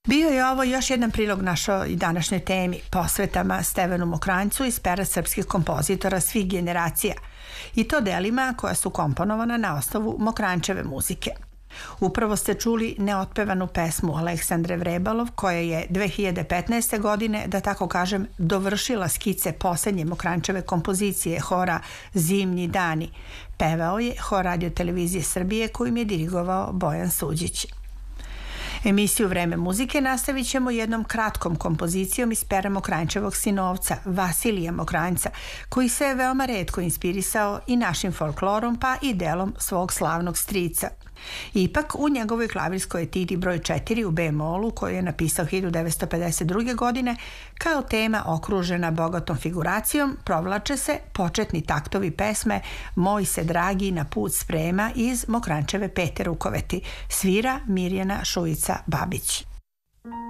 Bio je ovo još jedan prilog našoj današnjoj temi, posvetama Stevanu Mokranjcu iz pera srpskih kompozitora svih generacija, i to delima koja su komponovana na osnovu Mokranjčeve muzike. Upravo ste čuli neotpevanu pesmu Aleksandre Vrebalov, koja je 2015. godine, da tako kažem, dovršila skice poslednje Mokranjčeve kompozicije hora Zimnji dani. Pevao je hor Radio televizije Srbije, kojim je dirigovao Bojan Suđić. Emisiju Vreme muzike nastavit ćemo jednom kratkom kompozicijom iz pera Mokranjčevog sinovca, Vasilija Mokranjca, koji se veoma retko inspirisao i našim folklorom, pa i delom svog slavnog strica. Ipak, u njegovoj klavirskoj etidi broj 4 u B-molu, koju je napisao 1952. godine, kao tema okružena bogatom figuracijom, provlače se početni taktovi pesme Moj se dragi na put sprema iz Mokranjčeve Pete Rukoveti. Svira Mirjana Šuica Babić.